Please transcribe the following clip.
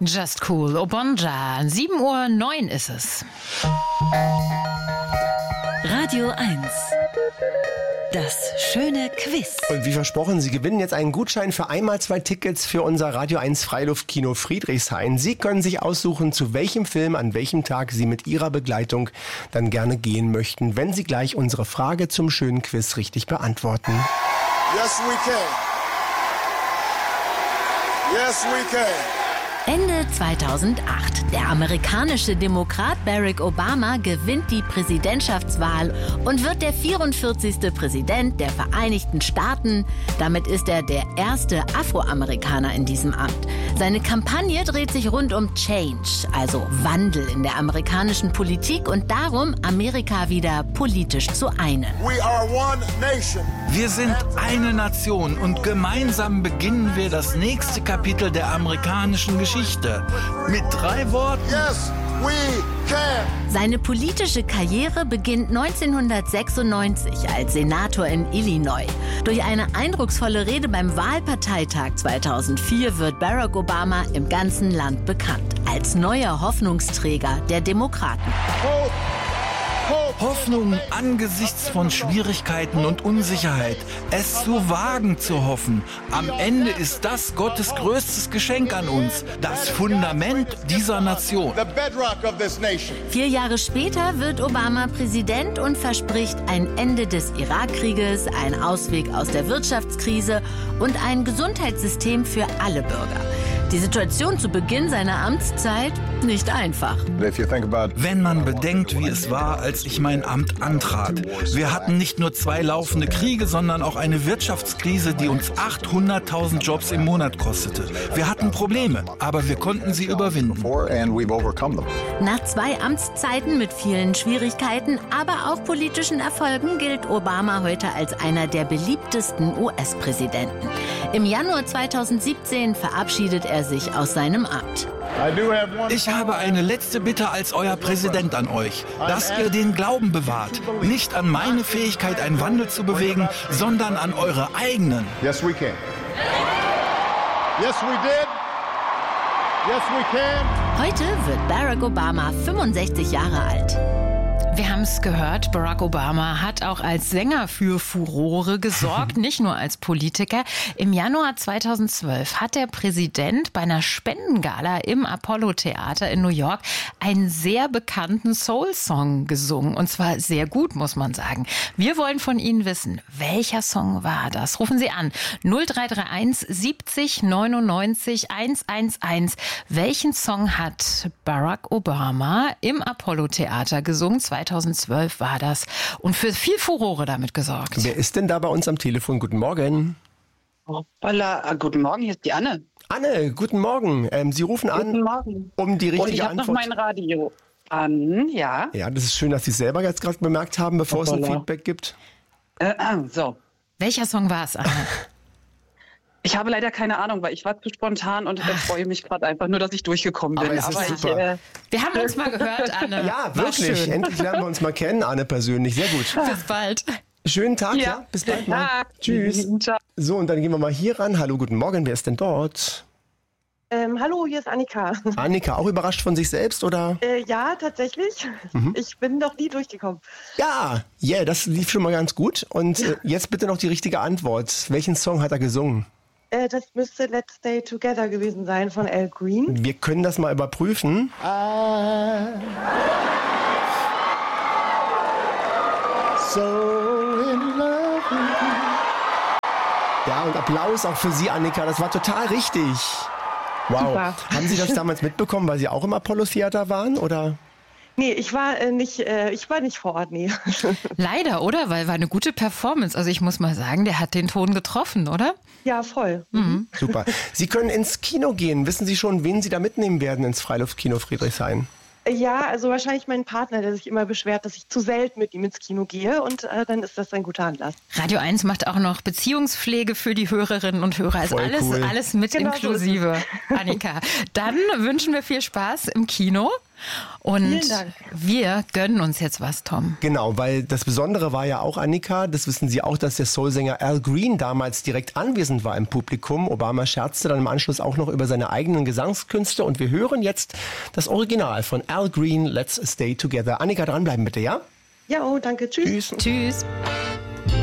Just Cool, Obonja. 7:09 Uhr ist es. Radio 1. Das schöne Quiz. Und wie versprochen, Sie gewinnen jetzt einen Gutschein für einmal 2 Tickets für unser Radio 1 Freiluftkino Friedrichshain. Sie können sich aussuchen, zu welchem Film, an welchem Tag Sie mit Ihrer Begleitung dann gerne gehen möchten, wenn Sie gleich unsere Frage zum schönen Quiz richtig beantworten. Yes, we can. Yes, we can. Ende 2008. Der amerikanische Demokrat Barack Obama gewinnt die Präsidentschaftswahl und wird der 44. Präsident der Vereinigten Staaten. Damit ist er der erste Afroamerikaner in diesem Amt. Seine Kampagne dreht sich rund um Change, also Wandel in der amerikanischen Politik und darum, Amerika wieder politisch zu einen. We are one nation. Wir sind eine Nation und gemeinsam beginnen wir das nächste Kapitel der amerikanischen Geschichte. Mit 3 Worten. Yes, we can. Seine politische Karriere beginnt 1996 als Senator in Illinois. Durch eine eindrucksvolle Rede beim Wahlparteitag 2004 wird Barack Obama im ganzen Land bekannt als neuer Hoffnungsträger der Demokraten. Hope. Hoffnung angesichts von Schwierigkeiten und Unsicherheit. Es zu wagen zu hoffen. Am Ende ist das Gottes größtes Geschenk an uns. Das Fundament dieser Nation. The bedrock of this nation. 4 Jahre später wird Obama Präsident und verspricht ein Ende des Irakkrieges, einen Ausweg aus der Wirtschaftskrise und ein Gesundheitssystem für alle Bürger. Die Situation zu Beginn seiner Amtszeit nicht einfach. Wenn man bedenkt, wie es war, als ich mein Amt antrat. Wir hatten nicht nur 2 laufende Kriege, sondern auch eine Wirtschaftskrise, die uns 800.000 Jobs im Monat kostete. Wir hatten Probleme, aber wir konnten sie überwinden. Nach 2 Amtszeiten mit vielen Schwierigkeiten, aber auch politischen Erfolgen gilt Obama heute als einer der beliebtesten US-Präsidenten. Im Januar 2017 verabschiedet er sich aus seinem Amt. Ich habe eine letzte Bitte als euer Präsident an euch, dass ihr den Glauben bewahrt. Nicht an meine Fähigkeit, einen Wandel zu bewegen, sondern an eure eigenen. Yes, we can. Yes, we did. Yes, we can. Heute wird Barack Obama 65 Jahre alt. Wir haben es gehört, Barack Obama hat auch als Sänger für Furore gesorgt, nicht nur als Politiker. Im Januar 2012 hat der Präsident bei einer Spendengala im Apollo-Theater in New York einen sehr bekannten Soul-Song gesungen. Und zwar sehr gut, muss man sagen. Wir wollen von Ihnen wissen, welcher Song war das? Rufen Sie an 0331 70 99 111. Welchen Song hat Barack Obama im Apollo-Theater gesungen? 2012 war das und für viel Furore damit gesorgt. Wer ist denn da bei uns am Telefon? Guten Morgen. Hoppala, guten Morgen, hier ist die Anne. Anne, guten Morgen. Sie rufen an, Guten Morgen. um die Und ich richtige habe noch Antwort. mein Radio an, ja. Ja, das ist schön, dass Sie es selber jetzt gerade bemerkt haben, bevor es ein Hoppala. Feedback gibt. So, Welcher Song war es, Anne? ich habe leider keine Ahnung, weil ich war zu spontan und freue mich gerade einfach nur, dass ich durchgekommen bin. Aber es ist super. Wir haben uns mal gehört, Anne. Ja, War wirklich. schön. Endlich lernen wir uns mal kennen, Anne persönlich. Sehr gut. Bis bald. Schönen Tag, ja. Bis bald mal. Tag. Tschüss. Ciao. So, und dann gehen wir mal hier ran. Hallo, guten Morgen. Wer ist denn dort? Hallo, hier ist Annika. Annika, auch überrascht von sich selbst, oder? Ja, tatsächlich. Ich bin noch nie durchgekommen. Ja, das lief schon mal ganz gut. Und jetzt bitte noch die richtige Antwort. Welchen Song hat er gesungen? Das müsste Let's Stay Together gewesen sein von Al Green. Wir können das mal überprüfen. So in love with you. Ja, und Applaus auch für Sie, Annika. Das war total richtig. Wow. Super. Haben Sie das damals mitbekommen, weil Sie auch im Apollo-Theater waren, oder? Nee, ich war nicht vor Ort, nee. Leider, oder? Weil war eine gute Performance. Also ich muss mal sagen, der hat den Ton getroffen, oder? Ja, voll. Super. Sie können ins Kino gehen. Wissen Sie schon, wen Sie da mitnehmen werden ins Freiluftkino Friedrichshain? Ja, also wahrscheinlich mein Partner, der sich immer beschwert, dass ich zu selten mit ihm ins Kino gehe und dann ist das ein guter Anlass. Radio 1 macht auch noch Beziehungspflege für die Hörerinnen und Hörer. Also Voll cool. alles mit Genau so ist es. inklusive, Annika. Dann wünschen wir viel Spaß im Kino. Und Vielen Dank. wir gönnen uns jetzt was, Tom. Genau, weil das Besondere war ja auch, Annika, das wissen Sie auch, dass der Soulsänger Al Green damals direkt anwesend war im Publikum. Obama scherzte dann im Anschluss auch noch über seine eigenen Gesangskünste. Und wir hören jetzt das Original von Al Green, Let's Stay Together. Annika, dranbleiben bitte, ja? Ja, oh, danke. Tschüss. Tschüss. Tschüss.